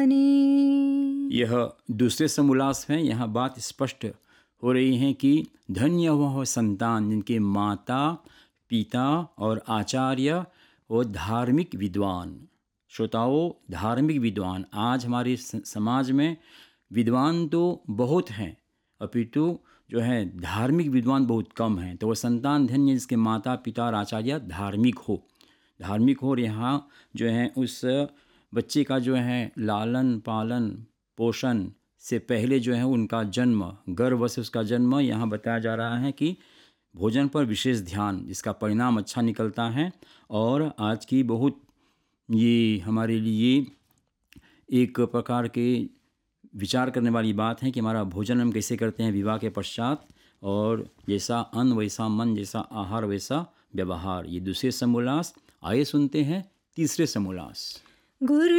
यह दूसरे समोल्लास में यहाँ बात स्पष्ट हो रही है कि धन्य वह संतान जिनके माता पिता और आचार्य और धार्मिक विद्वान। श्रोताओं, धार्मिक विद्वान, आज हमारे समाज में विद्वान तो बहुत हैं अपितु जो है धार्मिक विद्वान बहुत कम हैं। तो वह संतान धन्य जिसके माता पिता और आचार्य धार्मिक हो। और यहाँ जो है उस बच्चे का जो है लालन पालन पोषण से पहले जो है उनका जन्म, गर्भ से उसका जन्म, यहाँ बताया जा रहा है कि भोजन पर विशेष ध्यान, जिसका परिणाम अच्छा निकलता है। और आज की बहुत ये हमारे लिए एक प्रकार के विचार करने वाली बात है कि हमारा भोजन हम कैसे करते हैं विवाह के पश्चात, और जैसा अन्न वैसा मन, जैसा आहार वैसा व्यवहार। ये दूसरे समोल्लास। आइए सुनते हैं तीसरे समोल्लास। गुरु